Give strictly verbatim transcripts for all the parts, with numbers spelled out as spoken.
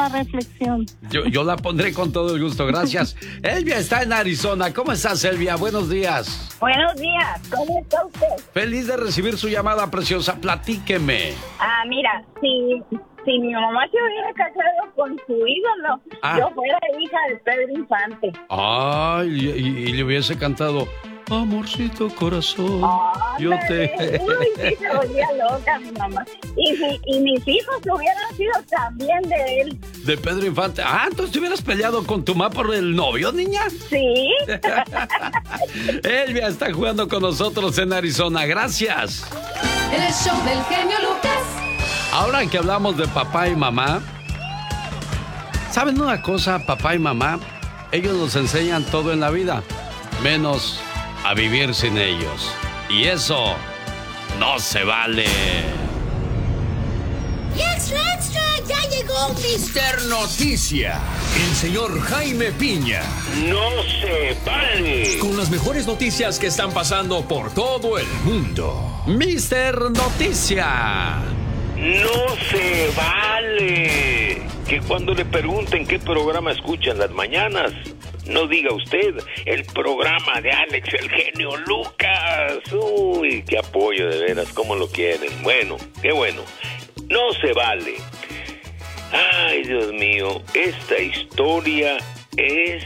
la reflexión. Yo, yo la pondré con todo el gusto, gracias. Elvia está en Arizona. ¿Cómo estás, Elvia? Buenos días. Buenos días, ¿cómo está usted? Feliz de recibir su llamada, preciosa. Platíqueme. Ah, mira, si, si mi mamá se hubiera casado con su ídolo, ah. yo fuera hija de Pedro Infante. Ay, y, y, y le hubiese cantado... Amorcito corazón, oh, yo te... Uy, sí, se volvía loca mi mamá. Y, y, y mis hijos hubieran sido también de él. De Pedro Infante. Ah, entonces te hubieras peleado con tu mamá por el novio, niña. Sí. Elvia está jugando con nosotros en Arizona. Gracias. El show del genio Lucas. Ahora que hablamos de papá y mamá, ¿saben una cosa, papá y mamá? Ellos nos enseñan todo en la vida, menos a vivir sin ellos. Y eso no se vale. ¡Extra, extra! ¡Ya llegó mister Noticia! El señor Jaime Piña. ¡No se vale! Con las mejores noticias que están pasando por todo el mundo. mister Noticia. ¡No se vale! Que cuando le pregunten qué programa escuchan las mañanas, no diga usted, el programa de Alex, el genio Lucas. Uy, qué apoyo, de veras, cómo lo quieren. Bueno, qué bueno. No se vale. Ay, Dios mío, esta historia es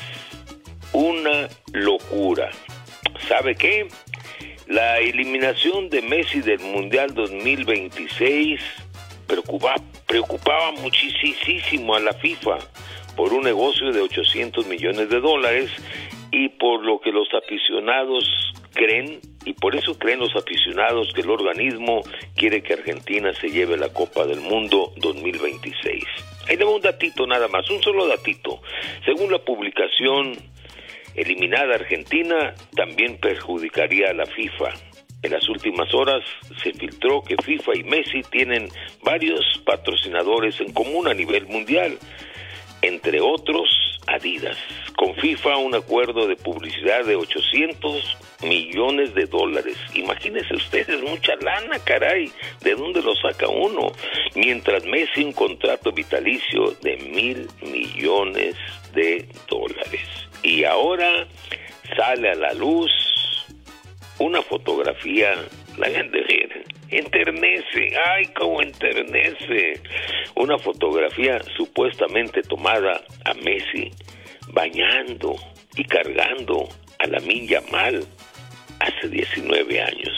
una locura. ¿Sabe qué? La eliminación de Messi del Mundial dos mil veintiséis preocupaba, preocupaba muchísimo a la FIFA por un negocio de ochocientos millones de dólares y por lo que los aficionados creen, y por eso creen los aficionados que el organismo quiere que Argentina se lleve la Copa del Mundo dos mil veintiséis. Ahí debo un datito nada más, un solo datito. Según la publicación, eliminada Argentina también perjudicaría a la FIFA. En las últimas horas se filtró que FIFA y Messi tienen varios patrocinadores en común a nivel mundial, entre otros Adidas. Con FIFA un acuerdo de publicidad de ochocientos millones de dólares. Imagínense ustedes, mucha lana, caray. ¿De dónde lo saca uno? Mientras Messi un contrato vitalicio de mil millones de dólares. Y ahora sale a la luz una fotografía, la gente enternece, ay, cómo enternece, una fotografía supuestamente tomada a Messi bañando y cargando a Lamine Yamal hace diecinueve años.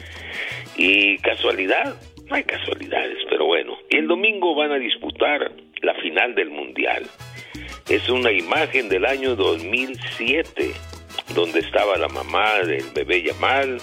Y casualidad, no hay casualidades, pero bueno, y el domingo van a disputar la final del Mundial. Es una imagen del año dos mil siete, donde estaba la mamá del bebé Yamal.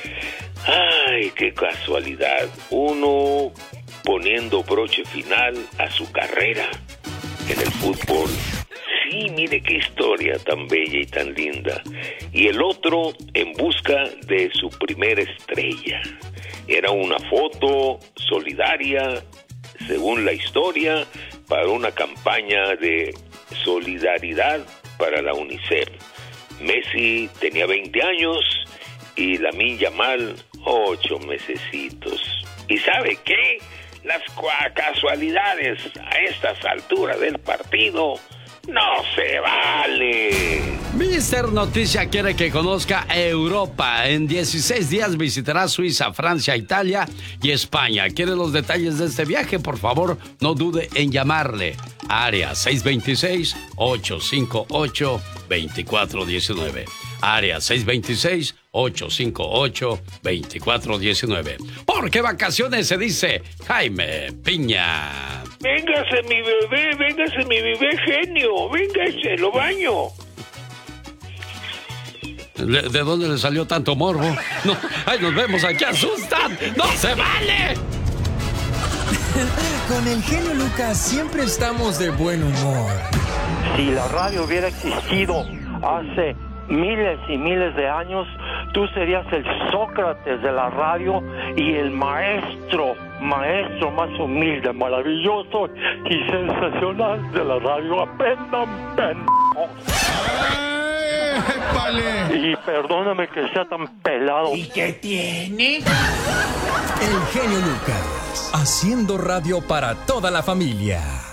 Ay, qué casualidad, uno poniendo broche final a su carrera en el fútbol. Sí, mire qué historia tan bella y tan linda. Y el otro en busca de su primera estrella. Era una foto solidaria, según la historia, para una campaña de solidaridad para la UNICEF. Messi tenía veinte años y Lamine Yamal ocho mesecitos. ¿Y sabe qué? Las casualidades a estas alturas del partido no se vale. mister Noticia quiere que conozca Europa. En dieciséis días visitará Suiza, Francia, Italia y España. ¿Quiere los detalles de este viaje? Por favor, no dude en llamarle. Área seis dos seis, ocho cinco ocho, dos cuatro uno nueve. Área seis dos seis, ocho cinco ocho, dos cuatro uno nueve. Porque vacaciones se dice Jaime Piña. Véngase mi bebé, véngase mi bebé genio, véngase, lo baño. ¿De dónde le salió tanto morbo? No, ¡ay, nos vemos aquí, asustan! ¡No se vale! Con el genio Lucas siempre estamos de buen humor. Si la radio hubiera existido hace miles y miles de años, tú serías el Sócrates de la radio y el maestro, maestro más humilde, maravilloso y sensacional de la radio. Aprendan, pendejos. Y perdóname que sea tan pelado. ¿Y qué tiene? El genio Lucas, haciendo radio para toda la familia.